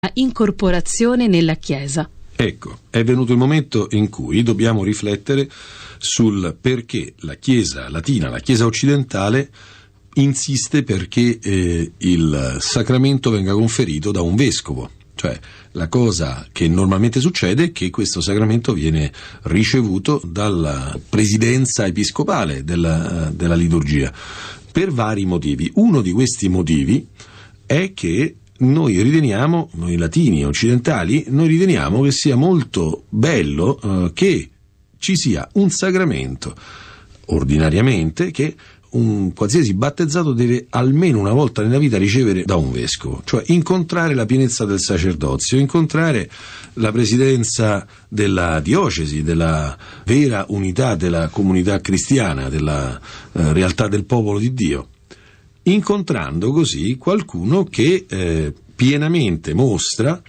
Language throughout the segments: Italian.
incorporazione nella Chiesa. Ecco, è venuto il momento in cui dobbiamo riflettere sul perché la Chiesa latina, la Chiesa occidentale, insiste perché il sacramento venga conferito da un vescovo. Cioè, la cosa che normalmente succede è che questo sacramento viene ricevuto dalla presidenza episcopale della liturgia, per vari motivi. Uno di questi motivi è che noi latini occidentali, noi riteniamo che sia molto bello che ci sia un sacramento, ordinariamente, che un qualsiasi battezzato deve almeno una volta nella vita ricevere da un vescovo, cioè incontrare la pienezza del sacerdozio, incontrare la presidenza della diocesi, della vera unità della comunità cristiana, della realtà del popolo di Dio, incontrando così qualcuno che pienamente mostra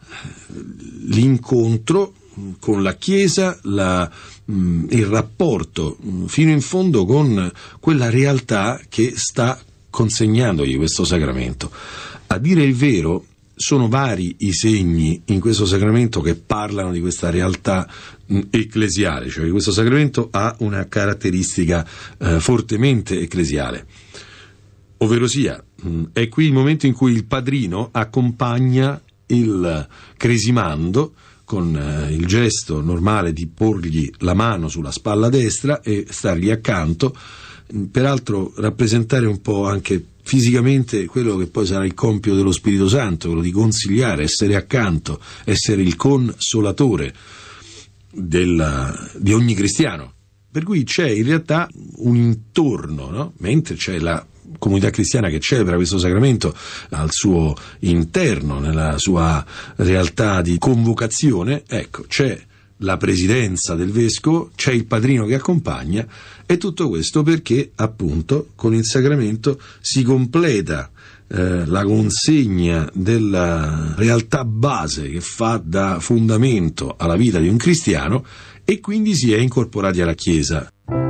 l'incontro con la Chiesa, il rapporto fino in fondo con quella realtà che sta consegnandogli questo sacramento. A dire il vero, sono vari i segni in questo sacramento che parlano di questa realtà ecclesiale, cioè che questo sacramento ha una caratteristica fortemente ecclesiale. Ovverosia, è qui il momento in cui il padrino accompagna il cresimando con il gesto normale di porgli la mano sulla spalla destra e stargli accanto, peraltro rappresentare un po' anche fisicamente quello che poi sarà il compito dello Spirito Santo, quello di consigliare, essere accanto, essere il consolatore di ogni cristiano. Per cui c'è in realtà un intorno, no? Mentre c'è la comunità cristiana che celebra questo sacramento al suo interno, nella sua realtà di convocazione, ecco, c'è la presidenza del vescovo, c'è il padrino che accompagna, e tutto questo perché appunto con il sacramento si completa la consegna della realtà base che fa da fondamento alla vita di un cristiano, e quindi si è incorporati alla Chiesa.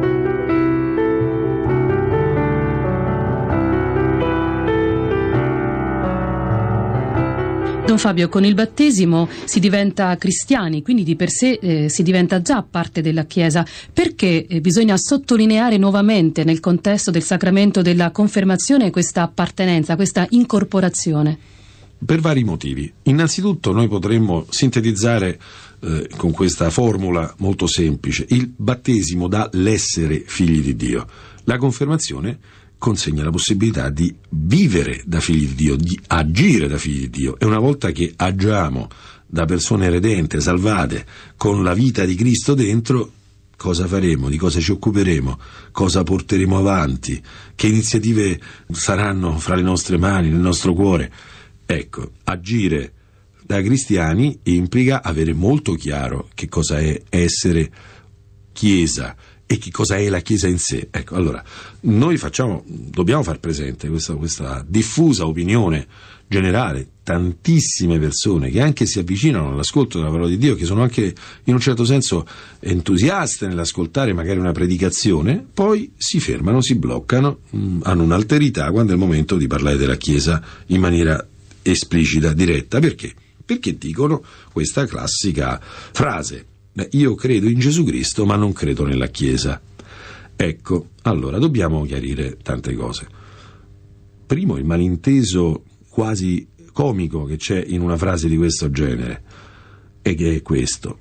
Don Fabio, con il battesimo si diventa cristiani, quindi di per sé si diventa già parte della Chiesa. Perché bisogna sottolineare nuovamente nel contesto del sacramento della confermazione questa appartenenza, questa incorporazione? Per vari motivi. Innanzitutto noi potremmo sintetizzare con questa formula molto semplice: il battesimo dà l'essere figli di Dio, la confermazione consegna la possibilità di vivere da figli di Dio, di agire da figli di Dio, e una volta che agiamo da persone redente, salvate, con la vita di Cristo dentro, cosa faremo, di cosa ci occuperemo, cosa porteremo avanti, che iniziative saranno fra le nostre mani, nel nostro cuore. Ecco, agire da cristiani implica avere molto chiaro che cosa è essere Chiesa e che cosa è la Chiesa in sé. Ecco, allora, noi dobbiamo far presente questa diffusa opinione generale, tantissime persone che anche si avvicinano all'ascolto della parola di Dio, che sono anche in un certo senso entusiaste nell'ascoltare magari una predicazione, poi si fermano, si bloccano, hanno un'alterità quando è il momento di parlare della Chiesa in maniera esplicita, diretta. Perché? Perché dicono questa classica frase: io credo in Gesù Cristo ma non credo nella Chiesa. Ecco, allora dobbiamo chiarire tante cose. Primo, il malinteso quasi comico che c'è in una frase di questo genere, e che è questo: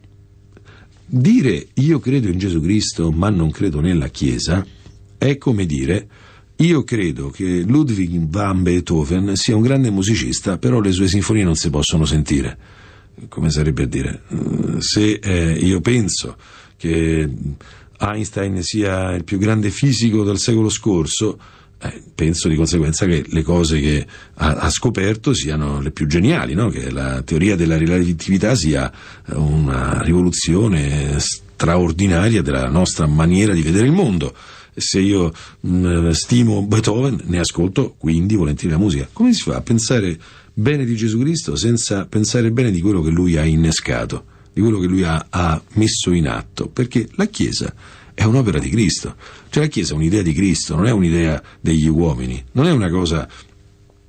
dire io credo in Gesù Cristo ma non credo nella Chiesa è come dire io credo che Ludwig van Beethoven sia un grande musicista, però le sue sinfonie non si possono sentire. Come sarebbe a dire, se io penso che Einstein sia il più grande fisico del secolo scorso, penso di conseguenza che le cose che ha scoperto siano le più geniali, no? Che la teoria della relatività sia una rivoluzione straordinaria della nostra maniera di vedere il mondo. Se io stimo Beethoven, ne ascolto quindi volentieri la musica. Come si fa a pensare bene di Gesù Cristo senza pensare bene di quello che lui ha innescato, di quello che lui ha messo in atto? Perché la Chiesa è un'opera di Cristo, cioè la Chiesa è un'idea di Cristo, non è un'idea degli uomini, non è una cosa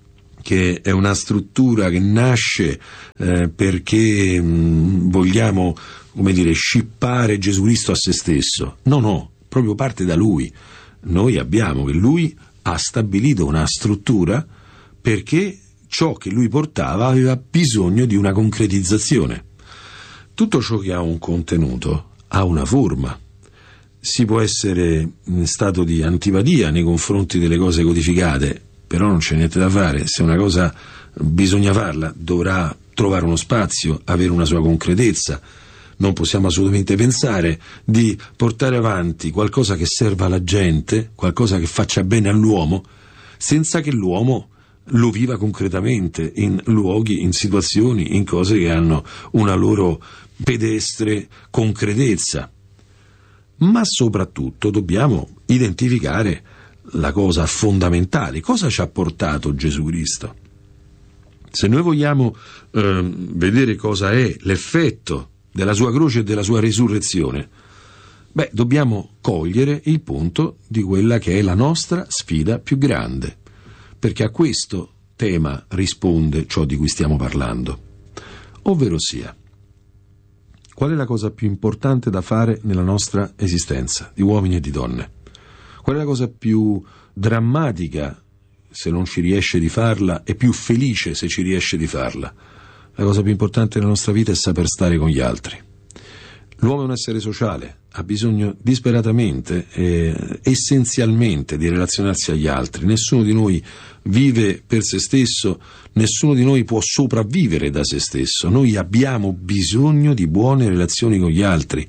che è una struttura che nasce perché vogliamo, come dire, scippare Gesù Cristo a se stesso. No, proprio parte da Lui. Noi abbiamo che Lui ha stabilito una struttura perché ciò che Lui portava aveva bisogno di una concretizzazione. Tutto ciò che ha un contenuto ha una forma. Si può essere in stato di antipatia nei confronti delle cose codificate, però non c'è niente da fare. Se una cosa bisogna farla, dovrà trovare uno spazio, avere una sua concretezza. Non possiamo assolutamente pensare di portare avanti qualcosa che serva alla gente, qualcosa che faccia bene all'uomo, senza che l'uomo lo viva concretamente in luoghi, in situazioni, in cose che hanno una loro pedestre concretezza. Ma soprattutto dobbiamo identificare la cosa fondamentale. Cosa ci ha portato Gesù Cristo? Se noi vogliamo vedere cosa è l'effetto della sua croce e della sua risurrezione, dobbiamo cogliere il punto di quella che è la nostra sfida più grande, perché a questo tema risponde ciò di cui stiamo parlando, ovvero sia, qual è la cosa più importante da fare nella nostra esistenza, di uomini e di donne? Qual è la cosa più drammatica se non ci riesce di farla e più felice se ci riesce di farla? La cosa più importante nella nostra vita è saper stare con gli altri. L'uomo è un essere sociale, ha bisogno disperatamente e essenzialmente di relazionarsi agli altri. Nessuno di noi vive per se stesso, nessuno di noi può sopravvivere da se stesso. Noi abbiamo bisogno di buone relazioni con gli altri.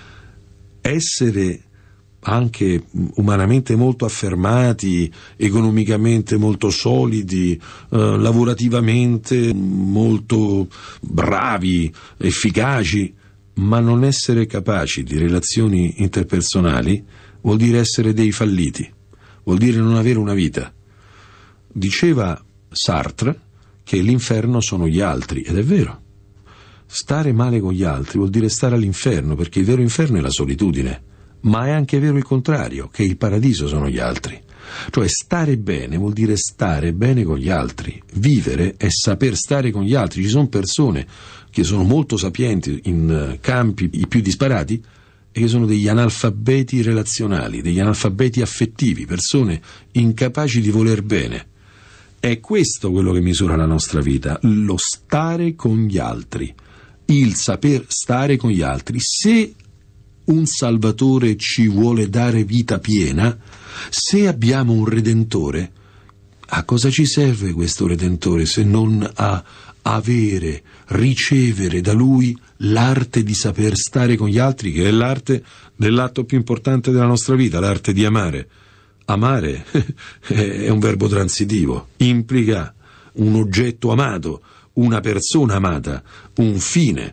Essere anche umanamente molto affermati, economicamente molto solidi, lavorativamente molto bravi, efficaci, ma non essere capaci di relazioni interpersonali vuol dire essere dei falliti, vuol dire non avere una vita. Diceva Sartre che l'inferno sono gli altri, ed è vero. Stare male con gli altri vuol dire stare all'inferno, perché il vero inferno è la solitudine, ma è anche vero il contrario, che il paradiso sono gli altri. Cioè stare bene vuol dire stare bene con gli altri. Vivere è saper stare con gli altri. Ci sono persone che sono molto sapienti in campi i più disparati e che sono degli analfabeti relazionali, degli analfabeti affettivi, persone incapaci di voler bene. È questo quello che misura la nostra vita, lo stare con gli altri, il saper stare con gli altri. Se un Salvatore ci vuole dare vita piena, se abbiamo un Redentore, a cosa ci serve questo Redentore se non a avere, ricevere da Lui l'arte di saper stare con gli altri, che è l'arte dell'atto più importante della nostra vita, l'arte di amare. Amare è un verbo transitivo, implica un oggetto amato, una persona amata, un fine.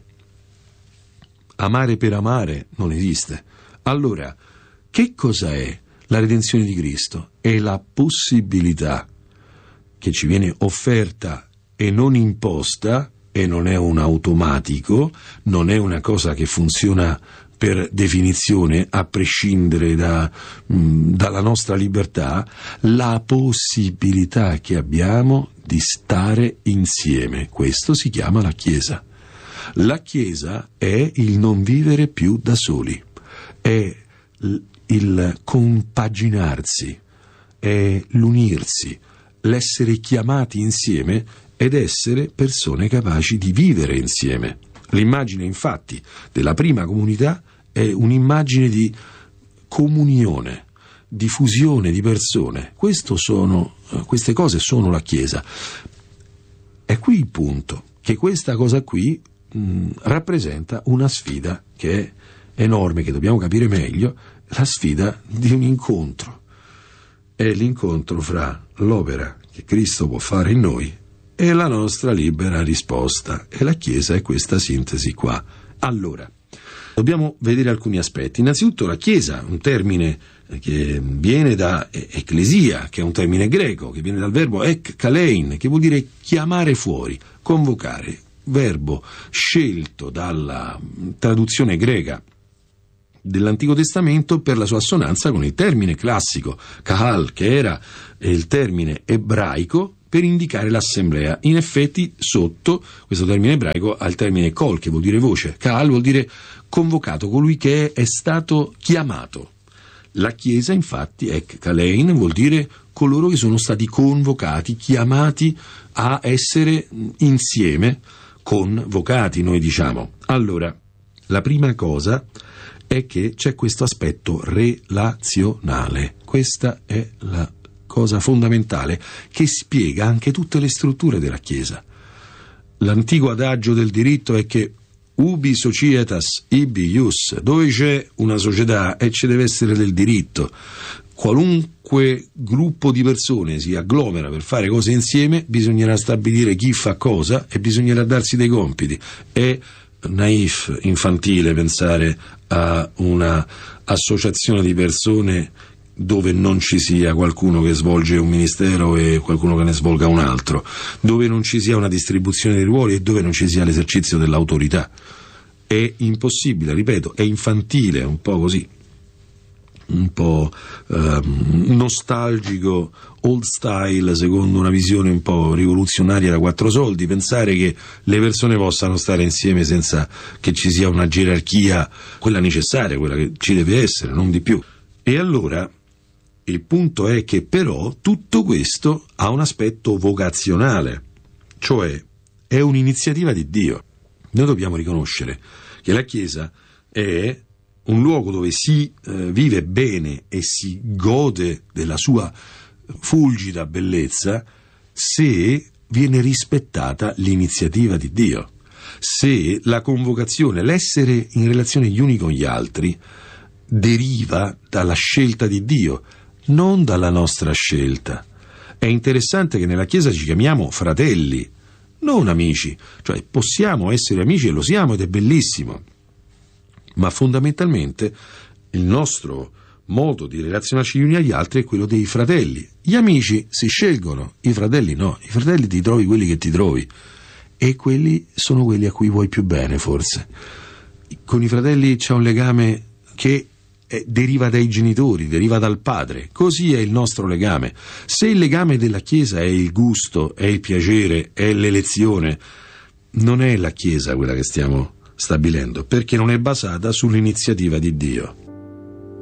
Amare per amare non esiste. Allora, che cosa è la redenzione di Cristo? È la possibilità che ci viene offerta e non imposta, e non è un automatico, non è una cosa che funziona per definizione, a prescindere dalla nostra libertà, la possibilità che abbiamo di stare insieme. Questo si chiama la Chiesa. La Chiesa è il non vivere più da soli, è il compaginarsi, è l'unirsi, l'essere chiamati insieme ed essere persone capaci di vivere insieme. L'immagine, infatti, della prima comunità è un'immagine di comunione, di fusione di persone. Queste cose sono la Chiesa. È qui il punto, che questa cosa qui rappresenta una sfida che è enorme, che dobbiamo capire meglio, la sfida di un incontro. È l'incontro fra l'opera che Cristo può fare in noi e la nostra libera risposta, e la Chiesa è questa sintesi qua. Allora, dobbiamo vedere alcuni aspetti. Innanzitutto la Chiesa, un termine che viene da ecclesia, che è un termine greco, che viene dal verbo ekkalein, che vuol dire chiamare fuori, convocare, verbo scelto dalla traduzione greca dell'Antico Testamento per la sua assonanza con il termine classico kahal, che era il termine ebraico per indicare l'assemblea. In effetti sotto questo termine ebraico ha il termine kol, che vuol dire voce. Kaal vuol dire convocato, colui che è stato chiamato. La Chiesa infatti, ek kalein, vuol dire coloro che sono stati convocati, chiamati a essere insieme, convocati, noi diciamo. Allora, la prima cosa è che c'è questo aspetto relazionale. Questa è la cosa fondamentale che spiega anche tutte le strutture della Chiesa. L'antico adagio del diritto è che ubi societas ibi ius, dove c'è una società e ci deve essere del diritto. Qualunque gruppo di persone si agglomera per fare cose insieme, bisognerà stabilire chi fa cosa e bisognerà darsi dei compiti. È naif, infantile pensare a una associazione di persone dove non ci sia qualcuno che svolge un ministero e qualcuno che ne svolga un altro, dove non ci sia una distribuzione dei ruoli e dove non ci sia l'esercizio dell'autorità. È impossibile, ripeto, è infantile, è un po' così, un po' nostalgico, old style, secondo una visione un po' rivoluzionaria da quattro soldi, pensare che le persone possano stare insieme senza che ci sia una gerarchia, quella necessaria, quella che ci deve essere, non di più. E allora il punto è che però tutto questo ha un aspetto vocazionale, cioè è un'iniziativa di Dio. Noi dobbiamo riconoscere che la Chiesa è un luogo dove si vive bene e si gode della sua fulgida bellezza se viene rispettata l'iniziativa di Dio, se la convocazione, l'essere in relazione gli uni con gli altri deriva dalla scelta di Dio, non dalla nostra scelta. È interessante che nella Chiesa ci chiamiamo fratelli, non amici, cioè possiamo essere amici e lo siamo ed è bellissimo, ma fondamentalmente il nostro modo di relazionarci gli uni agli altri è quello dei fratelli. Gli amici si scelgono, i fratelli no, i fratelli ti trovi quelli che ti trovi e quelli sono quelli a cui vuoi più bene forse. Con i fratelli c'è un legame che deriva dai genitori, deriva dal padre, così è il nostro legame. Se il legame della Chiesa è il gusto, è il piacere, è l'elezione, non è la Chiesa quella che stiamo stabilendo, perché non è basata sull'iniziativa di Dio.